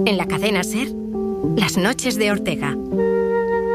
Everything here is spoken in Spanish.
En la cadena SER, Las noches de Ortega.